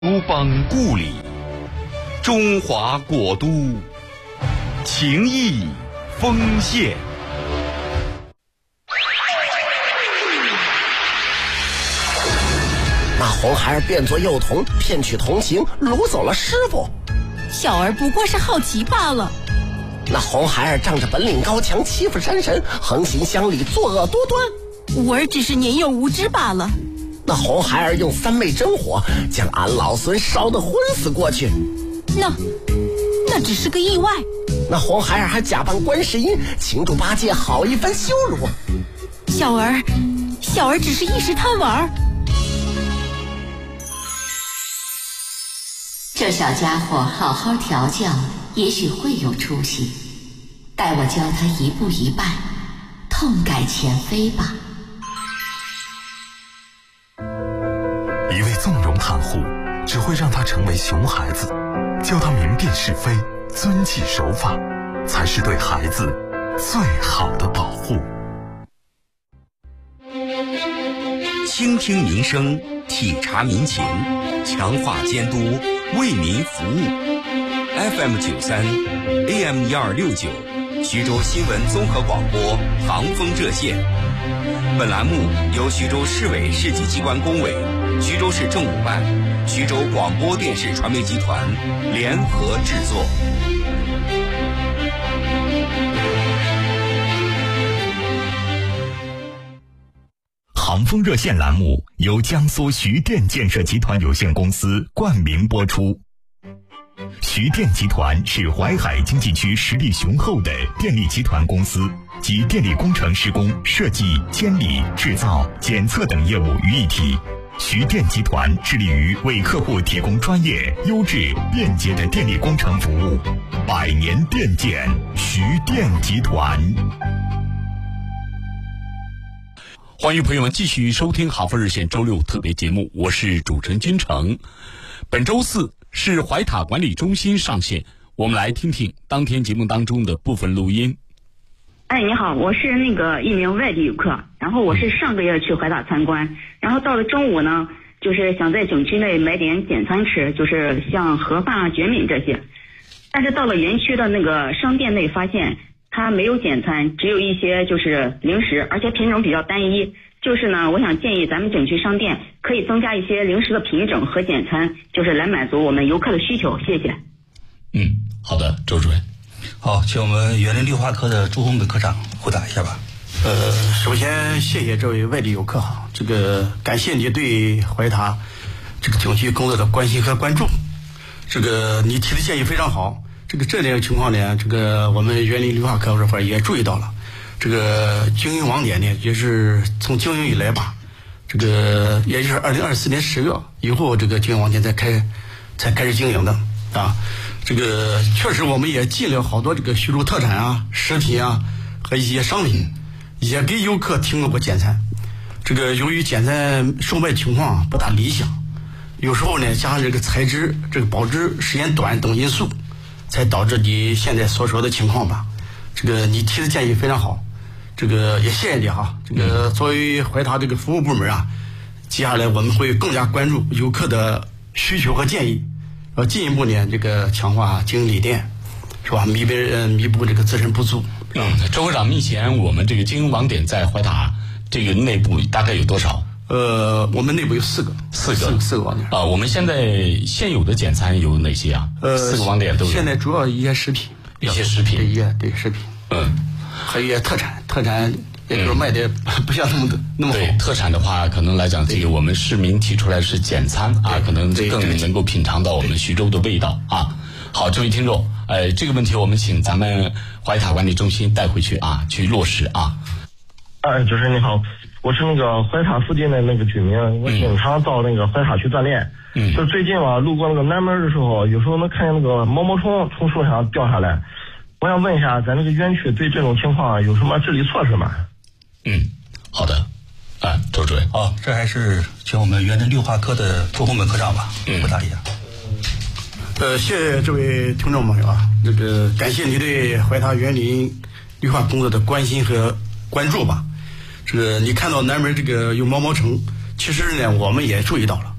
诸邦故里，中华国都，情义丰县。 那红孩儿变作幼童，骗取同情，掳走了师傅。 小儿不过是好奇罢了。 那红孩儿仗着本领高强，欺负山神，横行乡里，作恶多端。 吾儿只是年幼无知罢了。 那红孩儿用三昧真火将俺老孙烧得昏死过去。 那只是个意外。 那红孩儿还假扮观世音，请助八戒好一番羞辱。 小儿只是一时贪玩。 这小家伙好好调教，也许会有出息。待我教他一步一拜，痛改前非吧。 一味纵容袒护，只会让他成为熊孩子。教他明辨是非，遵纪守法，才是对孩子最好的保护。 倾听民生，体察民情，强化监督，为民服务。FM 93 AM 1269，徐州新闻综合广播航风热线。本栏目由徐州市委市级机关工委、徐州市政务办、徐州广播电视传媒集团联合制作。 航风热线栏目由江苏徐电建设集团有限公司冠名播出。徐电集团是淮海经济区实力雄厚的电力集团公司，集电力工程施工、设计、监理、制造、检测等业务于一体。徐电集团致力于为客户提供专业、优质、便捷的电力工程服务。100年电建，徐电集团。 欢迎朋友们继续收听航风热线周六特别节目，我是主持人金城。本周四是怀塔管理中心上线，我们来听听当天节目当中的部分录音。 你好，我是一名外地游客，然后我是上个月去怀塔参观，然后到了中午呢，就是想在景区内买点简餐吃，就是像盒饭、卷饼这些，但是到了园区的商店内发现它没有简餐，只有一些就是零食，而且品种比较单一。就是呢，我想建议咱们景区商店可以增加一些零食的品种和简餐，就是来满足我们游客的需求。谢谢。 好的，周主任。 好，请我们园林绿化科的朱红本科长回答一下吧。 首先谢谢这位外地游客，感谢你对怀塔这个景区工作的关心和关注。你提的建议非常好。这类情况呢，我们园林绿化科这块也注意到了。经营网点呢，也是从经营以来吧，也就是2024年10月以后，经营网点才开始经营的啊。确实我们也进了好多徐州特产啊、食品啊和一些商品，也给游客提供过简餐。由于简餐售卖情况不大理想，有时候呢加上材质、保质时间短等因素，才导致你现在所说的情况吧。你提的建议非常好，也谢谢你哈。作为怀塔服务部门啊，接下来我们会更加关注游客的需求和建议，进一步呢强化经营理念，是吧？弥补自身不足。 周科长，目前我们经营网点在怀塔内部大概有多少？ 我们内部有4个网点啊。我们现在现有的简餐有哪些啊？4个网点都有。 现在主要一些食品， 对食品， 还有一些特产，也就是卖的不像那么好。 对特产的话，可能来讲，我们市民提出来是简餐啊，可能更能够品尝到我们徐州的味道啊。好，这位听众，这个问题我们请咱们怀塔管理中心带回去啊，去落实啊。 主持人你好，我是怀塔附近的居民，我经常到怀塔去锻炼。就最近路过南门的时候，有时候能看见毛毛虫从树上掉下来。我想问一下，咱园区对这种情况有什么治理措施吗？ 好的，周主任。 这还是请我们园林绿化科的朱红本科长吧，回答一下。 谢谢这位听众朋友啊，感谢你对怀塔园林绿化工作的关心和关注吧。你看到南门有毛毛虫，其实呢我们也注意到了。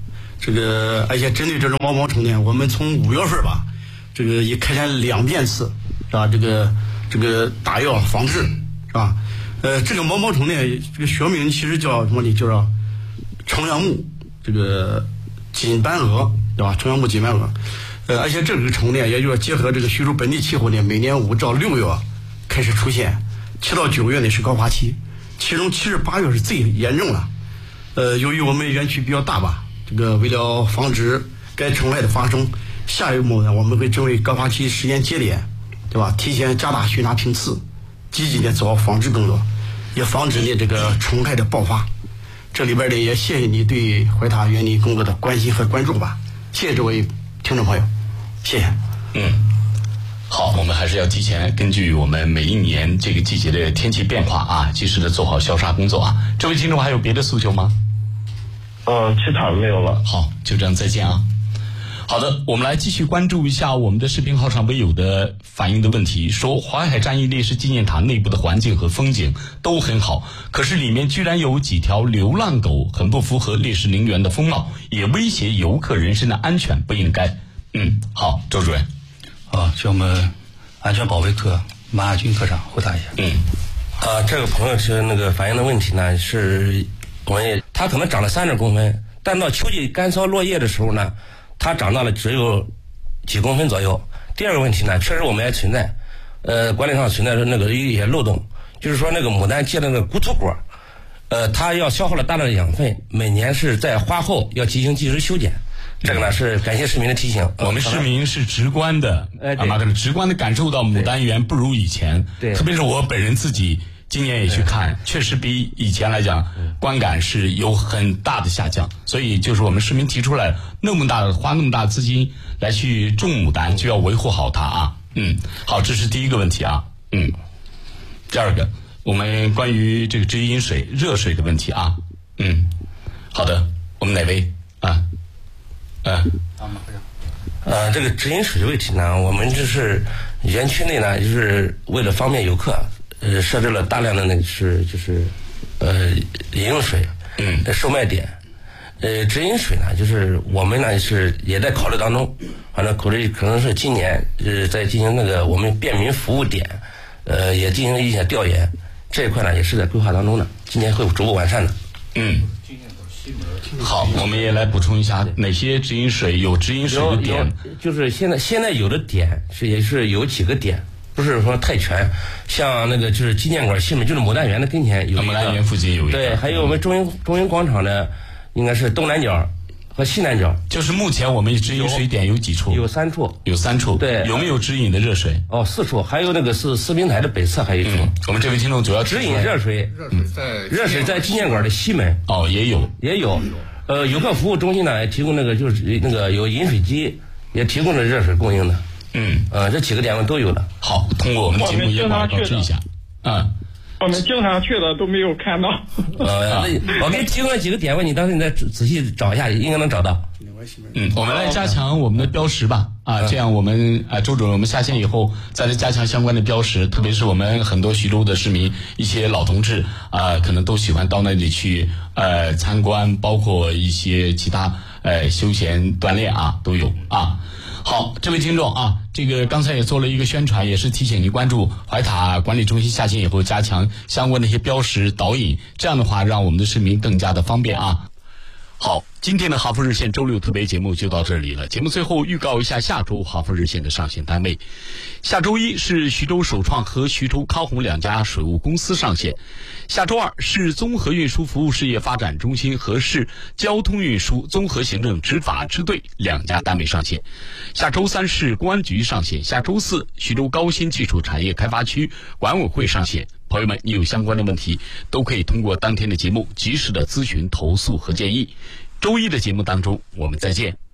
而且针对这种毛毛虫呢，我们从5月份吧，也开展2遍次，是吧？这个打药防治，是吧？这个毛毛虫呢，这个学名其实叫什么呢？叫重阳木锦斑蛾，对吧？重阳木锦斑蛾。而且这个虫呢，也就是结合这个徐州本地气候呢，每年5到6月开始出现，7到9月呢是高发期，其中7至8月是最严重了。由于我们园区比较大吧，为了防止该虫害的发生，下一步呢，我们会针对高发期时间节点，对吧？提前加大巡查频次，积极的做好防治工作，也防止呢这个虫害的爆发。这里边呢，也谢谢你对怀塔园林工作的关心和关注吧，谢谢这位听众朋友，谢谢。 好，我们还是要提前根据我们每一年这个季节的天气变化啊，及时的做好消杀工作啊。这位听众还有别的诉求吗？ 其他没有了。 好，就这样，再见啊。好的，我们来继续关注一下我们的视频号上微友的反映的问题，说淮海战役烈士纪念塔内部的环境和风景都很好，可是里面居然有几条流浪狗，很不符合烈士陵园的风貌，也威胁游客人身的安全，不应该。好，周主任。 请我们安全保卫科马亚军科长回答一下。 这个朋友是反映的问题呢，是他可能长了30公分，但到秋季干燥落叶的时候呢，它长到了只有几公分左右。第二个问题呢，确实我们也存在，管理上存在一些漏洞，就是说牡丹结的骨头果，它要消耗了大量的养分，每年是在花后要进行及时修剪。这个呢是感谢市民的提醒， 我们市民是直观的，直观的感受到牡丹园不如以前，特别是我本人自己今年也去看，确实比以前来讲，观感是有很大的下降。所以就是我们市民提出来，花那么大的资金来去种牡丹，就要维护好它啊。好，这是第一个问题啊。第二个，我们关于这个直饮水、热水的问题啊。好的，我们哪位啊？ 这个直饮水的问题呢，我们就是园区内呢，就是为了方便游客，设置了大量的饮用水售卖点。直饮水呢，就是我们呢是也在考虑当中，反正可能是今年在进行我们便民服务点，也进行一些调研，这一块呢也是在规划当中的，今年会逐步完善的。 好，我们也来补充一下哪些直饮水有直饮水的点。 就是现在有的点也是有几个点，不是说太全。像就是纪念馆西门，就是牡丹园的跟前有一个， 牡丹园附近有一个。 对，还有我们中英广场的，应该是东南角和西南角。 就是目前我们直饮水点有几处？ 有3处。 有3处。 对。 有没有直饮的热水 ？4处，还有是四平台的北侧还有一处。 我们这位听众主要直饮热水。热水在纪念馆的西门。 也有。 游客服务中心呢也提供就是有饮水机，也提供了热水供应的。这几个点我们都有的。 好，通过我们节目也保持一下。 我们经常去的都没有看到。 我给你提供了几个点位，你当时你再仔细找一下，应该能找到。 我们来加强我们的标识吧。这样我们周主任，我们下线以后再来加强相关的标识，特别是我们很多徐州的市民，一些老同志可能都喜欢到那里去参观，包括一些其他休闲锻炼都有啊。好，这位听众这个刚才也做了一个宣传，也是提醒您关注怀塔管理中心，下线以后加强相关的一些标识导引，这样的话让我们的市民更加的方便啊。好，今天的哈佛热线周6特别节目就到这里了。节目最后预告一下下周哈佛热线的上线单位。下周1是徐州首创和徐州康宏2家水务公司上线。下周2是综合运输服务事业发展中心和市交通运输综合行政执法支队2家单位上线。下周3是公安局上线。下周4徐州高新技术产业开发区管委会上线。朋友们，你有相关的问题都可以通过当天的节目及时的咨询、投诉和建议。周1的节目当中我们再见。